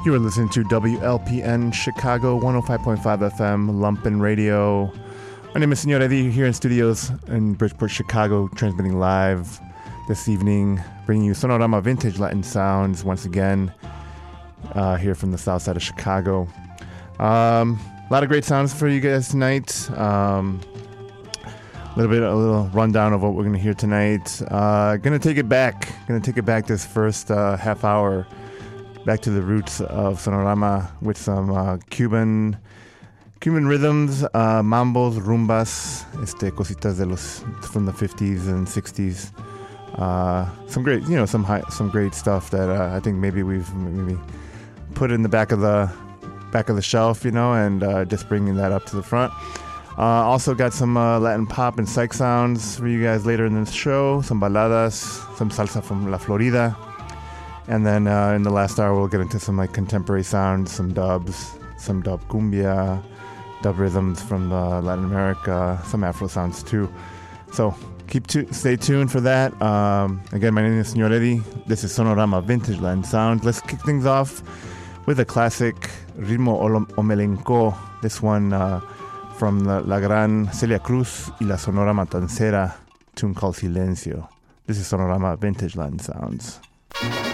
You are listening to WLPN Chicago 105.5 FM, Lumpen Radio. My name is Senor Eddie here in studios in Bridgeport, Chicago, transmitting live this evening, bringing you Sonorama Vintage Latin Sounds once again here from the south side of Chicago. A lot of great sounds for you guys tonight. A little rundown of what we're going to hear tonight. Going to take it back this first half hour back to the roots of Sonorama with some Cuban rhythms, mambos, rumbas, cositas from the 50s and 60s. Some great, some great stuff that I think maybe we've put in the back of the shelf, and just bringing that up to the front. Also got some Latin pop and psych sounds for you guys later in the show. Some baladas, some salsa from La Florida. And then in the last hour, we'll get into some contemporary sounds, some dubs, some dub cumbia, dub rhythms from Latin America, some Afro sounds too. So stay tuned for that. Again, my name is Senor Eddie. This is Sonorama Vintage Latin Sounds. Let's kick things off with a classic Ritmo Omelenco. This one from La Gran Celia Cruz y La Sonora Matancera, tune called Silencio. This is Sonorama Vintage Latin Sounds.